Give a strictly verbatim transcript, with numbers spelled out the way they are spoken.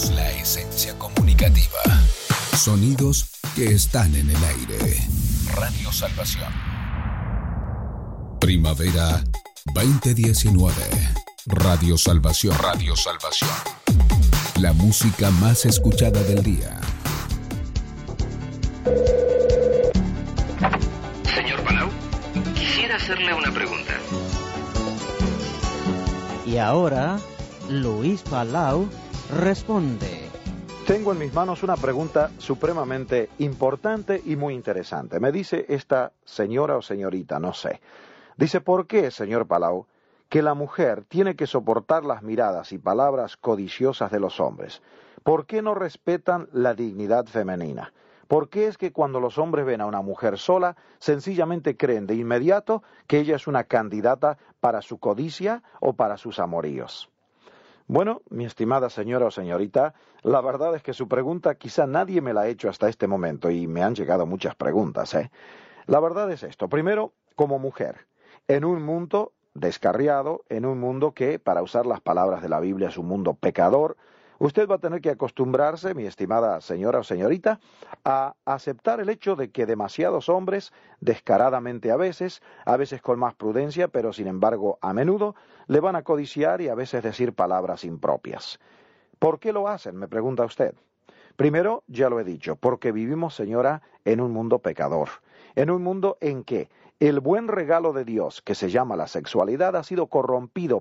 Somos la esencia comunicativa. Sonidos que están en el aire. Radio Salvación. Primavera veinte diecinueve. Radio Salvación. Radio Salvación. La música más escuchada del día. Señor Palau, quisiera hacerle una pregunta. Y ahora, Luis Palau responde. Tengo en mis manos una pregunta supremamente importante y muy interesante. Me dice esta señora o señorita, no sé. Dice, ¿por qué, señor Palau, que la mujer tiene que soportar las miradas y palabras codiciosas de los hombres? ¿Por qué no respetan la dignidad femenina? ¿Por qué es que cuando los hombres ven a una mujer sola, sencillamente creen de inmediato que ella es una candidata para su codicia o para sus amoríos? Bueno, mi estimada señora o señorita, la verdad es que su pregunta quizá nadie me la ha hecho hasta este momento y me han llegado muchas preguntas, ¿eh? La verdad es esto. Primero, como mujer, en un mundo descarriado, en un mundo que, para usar las palabras de la Biblia, es un mundo pecador, usted va a tener que acostumbrarse, mi estimada señora o señorita, a aceptar el hecho de que demasiados hombres, descaradamente a veces, a veces con más prudencia, pero sin embargo a menudo, le van a codiciar y a veces decir palabras impropias. ¿Por qué lo hacen?, me pregunta usted. Primero, ya lo he dicho, porque vivimos, señora, en un mundo pecador, en un mundo en que el buen regalo de Dios, que se llama la sexualidad, ha sido corrompido